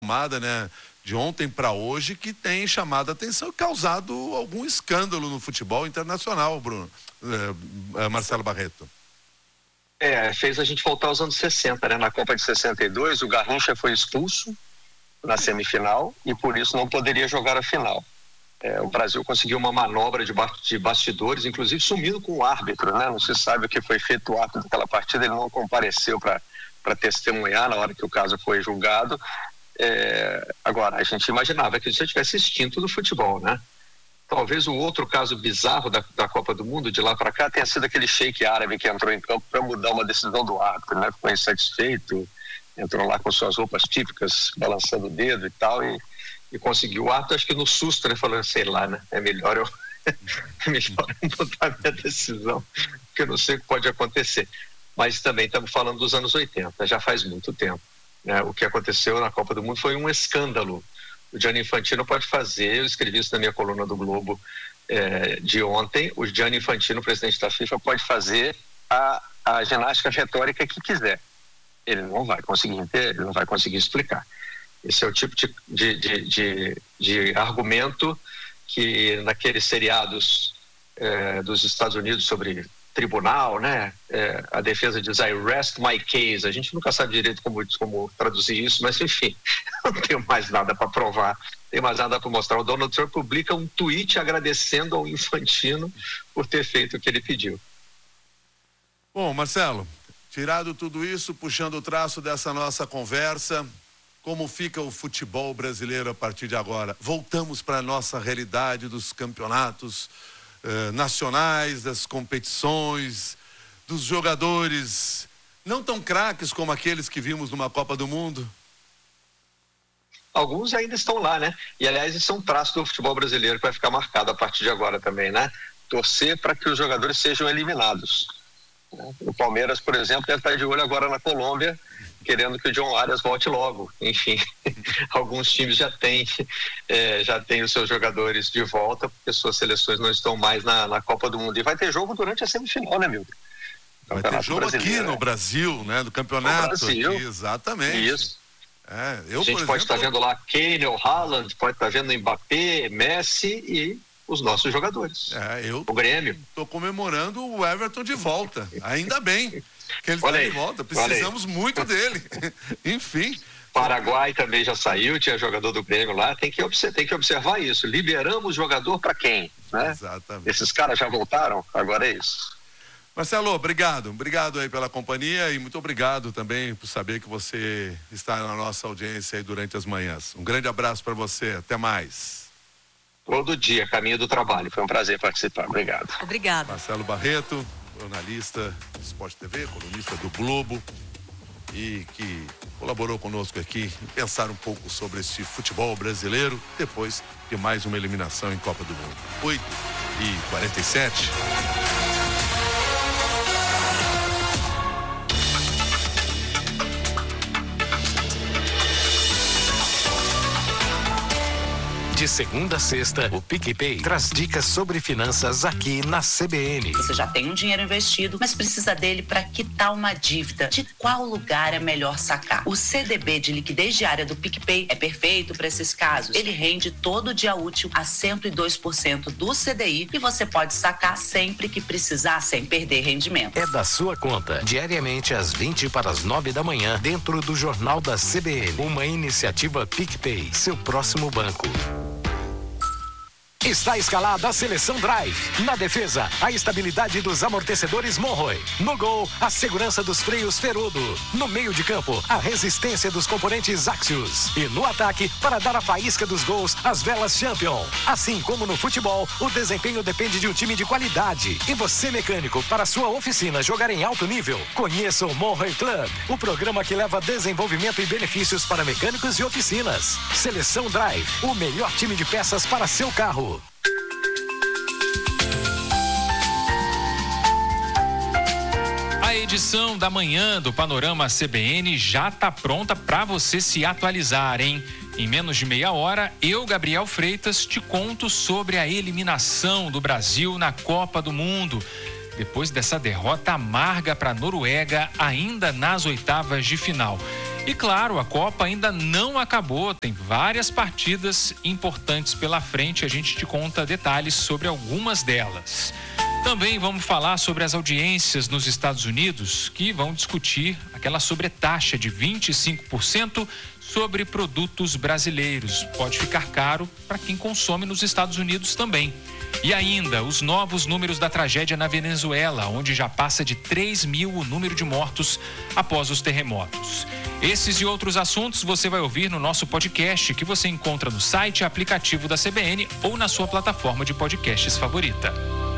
retomada, né, de ontem para hoje, que tem chamado a atenção e causado algum escândalo no futebol internacional, Marcelo Barreto. Fez a gente voltar aos anos 60, né? Na Copa de 62, o Garrincha foi expulso na semifinal e por isso não poderia jogar a final. O Brasil conseguiu uma manobra de bastidores, inclusive sumindo com o árbitro, né? Não se sabe o que foi feito o árbitro daquela partida, ele não compareceu para testemunhar na hora que o caso foi julgado. Agora, a gente imaginava que isso tivesse extinto do futebol, né? Talvez o outro caso bizarro da Copa do Mundo, de lá para cá, tenha sido aquele sheik árabe que entrou em campo para mudar uma decisão do árbitro, né? Ficou insatisfeito, entrou lá com suas roupas típicas, balançando o dedo e tal, e conseguiu o árbitro, acho que no susto, né? Falando, sei lá, né? É melhor eu mudar minha decisão, porque eu não sei o que pode acontecer. Mas também estamos falando dos anos 80, já faz muito tempo, né? O que aconteceu na Copa do Mundo foi um escândalo. O Gianni Infantino pode fazer, eu escrevi isso na minha coluna do Globo de ontem, o Gianni Infantino, presidente da FIFA, pode fazer a ginástica retórica que quiser. Ele não vai conseguir ele não vai conseguir explicar. Esse é o tipo de argumento que naqueles seriados dos Estados Unidos sobre tribunal, né? A defesa diz I rest my case. A gente nunca sabe direito como traduzir isso, mas enfim, não tenho mais nada para provar, não tenho mais nada para mostrar. O Donald Trump publica um tweet agradecendo ao Infantino por ter feito o que ele pediu. Bom, Marcelo, tirado tudo isso, puxando o traço dessa nossa conversa, como fica o futebol brasileiro a partir de agora? Voltamos para a nossa realidade dos campeonatos nacionais, das competições, dos jogadores não tão craques como aqueles que vimos numa Copa do Mundo? Alguns ainda estão lá, né? E aliás, isso é um traço do futebol brasileiro que vai ficar marcado a partir de agora também, né? Torcer para que os jogadores sejam eliminados. O Palmeiras, por exemplo, deve estar de olho agora na Colômbia, querendo que o John Arias volte logo. Enfim, alguns times já têm os seus jogadores de volta, porque suas seleções não estão mais na Copa do Mundo. E vai ter jogo durante a semifinal, né, Milton? Vai ter jogo aqui no Brasil, né? Do campeonato. No Brasil. Aqui, exatamente. Isso. A gente pode estar vendo lá Kane ou Haaland, pode estar vendo Mbappé, Messi e os nossos jogadores. O Grêmio. Estou comemorando o Everton de volta. Ainda bem que ele está de volta. Precisamos muito dele. Enfim. Paraguai também já saiu, tinha jogador do Grêmio lá. Tem que observar isso. Liberamos jogador para quem? Né? Exatamente. Esses caras já voltaram? Agora é isso. Marcelo, obrigado aí pela companhia e muito obrigado também por saber que você está na nossa audiência aí durante as manhãs. Um grande abraço para você, até mais. Todo dia, caminho do trabalho. Foi um prazer participar. Obrigado. Obrigada. Marcelo Barreto, jornalista do Sport TV, colunista do Globo e que colaborou conosco aqui em pensar um pouco sobre esse futebol brasileiro depois de mais uma eliminação em Copa do Mundo. 8h47. De segunda a sexta, o PicPay traz dicas sobre finanças aqui na CBN. Você já tem um dinheiro investido, mas precisa dele para quitar uma dívida. De qual lugar é melhor sacar? O CDB de liquidez diária do PicPay é perfeito para esses casos. Ele rende todo dia útil a 102% do CDI e você pode sacar sempre que precisar, sem perder rendimento. É da sua conta, diariamente às 20:09 da manhã, dentro do Jornal da CBN. Uma iniciativa PicPay, seu próximo banco. Está escalada a seleção Drive. Na defesa, a estabilidade dos amortecedores Monroe. No gol, a segurança dos freios Ferudo. No meio de campo, a resistência dos componentes Axios. E no ataque, para dar a faísca dos gols, as velas Champion. Assim como no futebol, o desempenho depende de um time de qualidade. E você, mecânico, para sua oficina jogar em alto nível, conheça o Monroe Club, o programa que leva desenvolvimento e benefícios para mecânicos e oficinas. Seleção Drive, o melhor time de peças para seu carro. A edição da manhã do Panorama CBN já está pronta para você se atualizar, hein? Em menos de meia hora, eu, Gabriel Freitas, te conto sobre a eliminação do Brasil na Copa do Mundo. Depois dessa derrota amarga para a Noruega, ainda nas oitavas de final. E claro, a Copa ainda não acabou, tem várias partidas importantes pela frente, a gente te conta detalhes sobre algumas delas. Também vamos falar sobre as audiências nos Estados Unidos, que vão discutir aquela sobretaxa de 25% sobre produtos brasileiros. Pode ficar caro para quem consome nos Estados Unidos também. E ainda, os novos números da tragédia na Venezuela, onde já passa de 3.000 o número de mortos após os terremotos. Esses e outros assuntos você vai ouvir no nosso podcast, que você encontra no site e aplicativo da CBN ou na sua plataforma de podcasts favorita.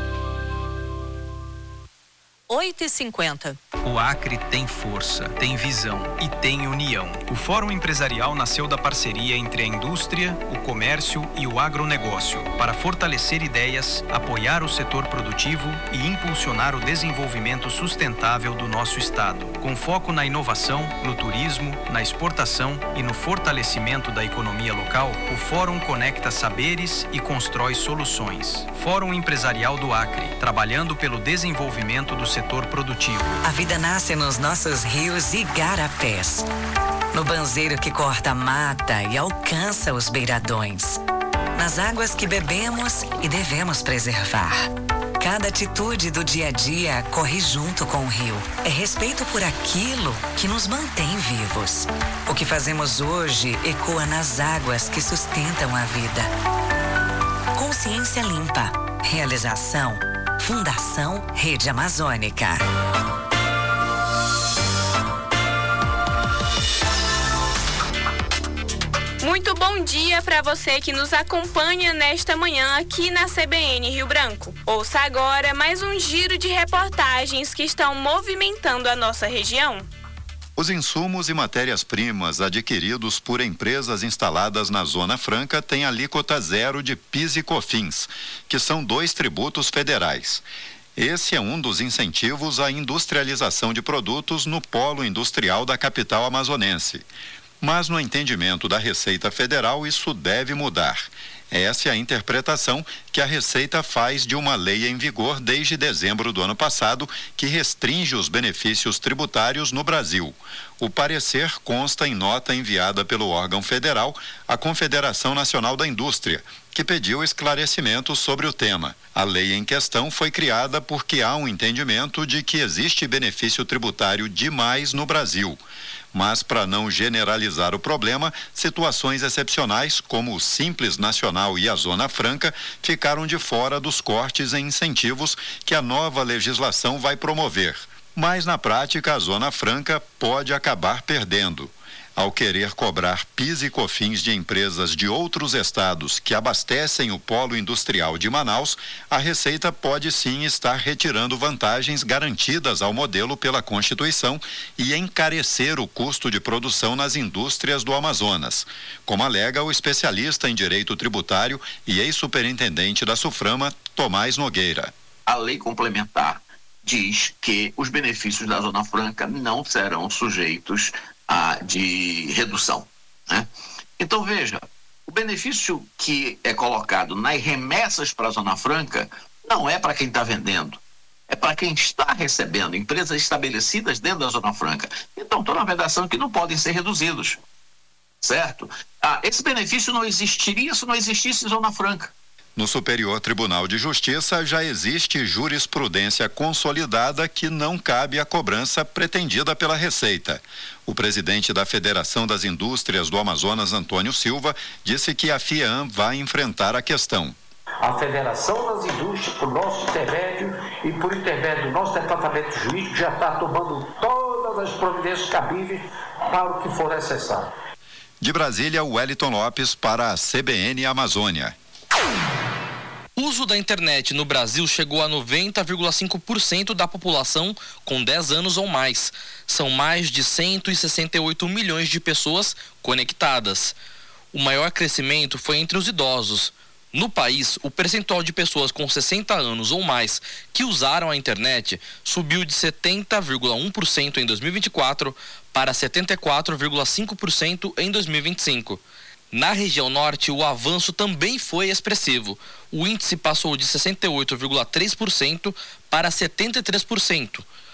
8h50. O Acre tem força, tem visão e tem união. O Fórum Empresarial nasceu da parceria entre a indústria, o comércio e o agronegócio para fortalecer ideias, apoiar o setor produtivo e impulsionar o desenvolvimento sustentável do nosso estado, com foco na inovação, no turismo, na exportação e no fortalecimento da economia local. O Fórum conecta saberes e constrói soluções. Fórum Empresarial do Acre, trabalhando pelo desenvolvimento do setor produtivo. A vida nasce nos nossos rios e igarapés, no banzeiro que corta a mata e alcança os beiradões, nas águas que bebemos e devemos preservar. Cada atitude do dia a dia corre junto com o rio. É respeito por aquilo que nos mantém vivos. O que fazemos hoje ecoa nas águas que sustentam a vida. Consciência limpa. Realização Fundação Rede Amazônica. Muito bom dia para você que nos acompanha nesta manhã aqui na CBN Rio Branco. Ouça agora mais um giro de reportagens que estão movimentando a nossa região. Os insumos e matérias-primas adquiridos por empresas instaladas na Zona Franca têm alíquota zero de PIS e COFINS, que são 2 tributos federais. Esse é um dos incentivos à industrialização de produtos no polo industrial da capital amazonense. Mas no entendimento da Receita Federal, isso deve mudar. Essa é a interpretação que a Receita faz de uma lei em vigor desde dezembro do ano passado que restringe os benefícios tributários no Brasil. O parecer consta em nota enviada pelo órgão federal à Confederação Nacional da Indústria, que pediu esclarecimentos sobre o tema. A lei em questão foi criada porque há um entendimento de que existe benefício tributário demais no Brasil. Mas, para não generalizar o problema, situações excepcionais, como o Simples Nacional e a Zona Franca, ficaram de fora dos cortes em incentivos que a nova legislação vai promover. Mas, na prática, a Zona Franca pode acabar perdendo. Ao querer cobrar PIS e COFINS de empresas de outros estados que abastecem o polo industrial de Manaus, a Receita pode sim estar retirando vantagens garantidas ao modelo pela Constituição e encarecer o custo de produção nas indústrias do Amazonas, como alega o especialista em direito tributário e ex-superintendente da SUFRAMA, Tomás Nogueira. A lei complementar diz que os benefícios da Zona Franca não serão sujeitos de redução, né? Então veja, o benefício que é colocado nas remessas para a Zona Franca não é para quem está vendendo, é para quem está recebendo, empresas estabelecidas dentro da Zona Franca. Então estou na vedação que não podem ser reduzidos, certo? Esse benefício não existiria se não existisse Zona Franca. No Superior Tribunal de Justiça já existe jurisprudência consolidada que não cabe a cobrança pretendida pela Receita. O presidente da Federação das Indústrias do Amazonas, Antônio Silva, disse que a FIAM vai enfrentar a questão. A Federação das Indústrias, por nosso intermédio e por intermédio do nosso departamento jurídico, já está tomando todas as providências cabíveis para o que for necessário. De Brasília, Wellington Lopes para a CBN Amazônia. O uso da internet no Brasil chegou a 90,5% da população com 10 anos ou mais. São mais de 168 milhões de pessoas conectadas. O maior crescimento foi entre os idosos. No país, o percentual de pessoas com 60 anos ou mais que usaram a internet subiu de 70,1% em 2024 para 74,5% em 2025. Na região norte, o avanço também foi expressivo. O índice passou de 68,3% para 73%.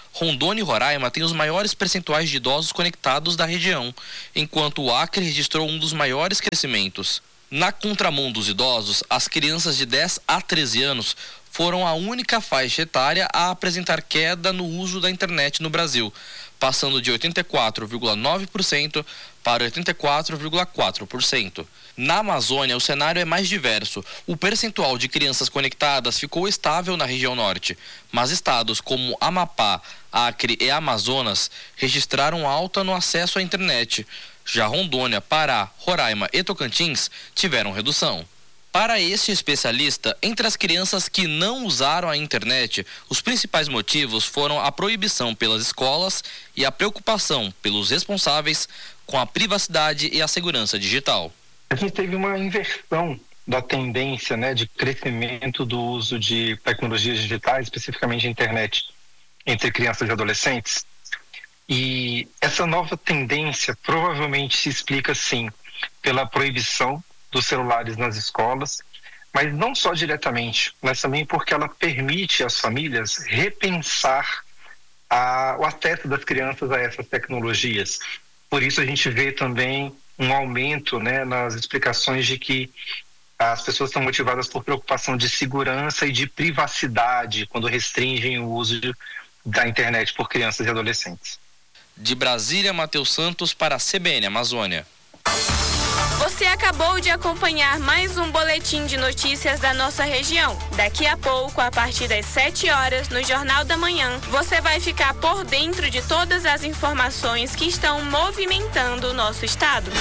Rondônia e Roraima têm os maiores percentuais de idosos conectados da região, enquanto o Acre registrou um dos maiores crescimentos. Na contramão dos idosos, as crianças de 10 a 13 anos foram a única faixa etária a apresentar queda no uso da internet no Brasil, passando de 84,9% para 84,4%. Na Amazônia, o cenário é mais diverso. O percentual de crianças conectadas ficou estável na região norte, mas estados como Amapá, Acre e Amazonas registraram alta no acesso à internet. Já Rondônia, Pará, Roraima e Tocantins tiveram redução. Para este especialista, entre as crianças que não usaram a internet, os principais motivos foram a proibição pelas escolas e a preocupação pelos responsáveis com a privacidade e a segurança digital. A gente teve uma inversão da tendência, de crescimento do uso de tecnologias digitais, especificamente a internet, entre crianças e adolescentes. E essa nova tendência provavelmente se explica, sim, pela proibição dos celulares nas escolas, mas não só diretamente, mas também porque ela permite às famílias repensar o acesso das crianças a essas tecnologias. Por isso a gente vê também um aumento, nas explicações de que as pessoas estão motivadas por preocupação de segurança e de privacidade quando restringem o uso da internet por crianças e adolescentes. De Brasília, Matheus Santos para a CBN Amazônia. Você acabou de acompanhar mais um boletim de notícias da nossa região. Daqui a pouco, a partir das 7 horas, no Jornal da Manhã, você vai ficar por dentro de todas as informações que estão movimentando o nosso estado.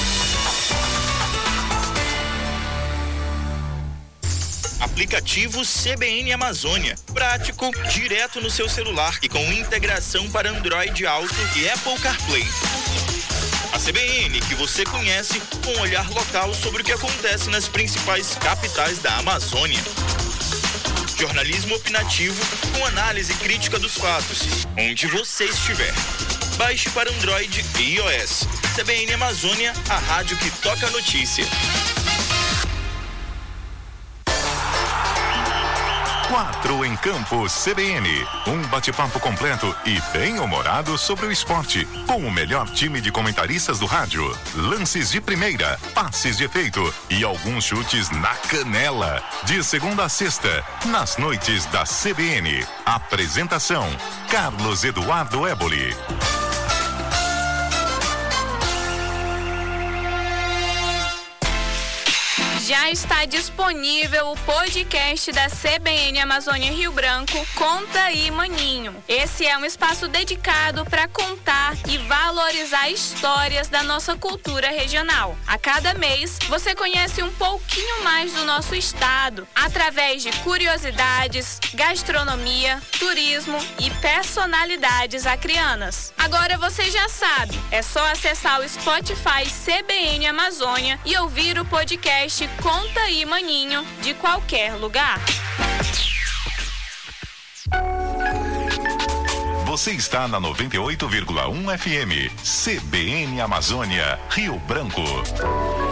Aplicativo CBN Amazônia. Prático, direto no seu celular e com integração para Android Auto e Apple CarPlay. A CBN que você conhece com um olhar local sobre o que acontece nas principais capitais da Amazônia. Jornalismo opinativo com análise crítica dos fatos, onde você estiver. Baixe para Android e iOS. CBN Amazônia, a rádio que toca a notícia. 4 em Campo CBN. Um bate-papo completo e bem-humorado sobre o esporte, com o melhor time de comentaristas do rádio. Lances de primeira, passes de efeito e alguns chutes na canela. De segunda a sexta, nas noites da CBN. Apresentação: Carlos Eduardo Éboli. Já está disponível o podcast da CBN Amazônia Rio Branco, Conta aí, Maninho. Esse é um espaço dedicado para contar e valorizar histórias da nossa cultura regional. A cada mês, você conhece um pouquinho mais do nosso estado, através de curiosidades, gastronomia, turismo e personalidades acrianas. Agora você já sabe, é só acessar o Spotify CBN Amazônia e ouvir o podcast Conta aí, Maninho, de qualquer lugar. Você está na 98,1 FM, CBN Amazônia, Rio Branco.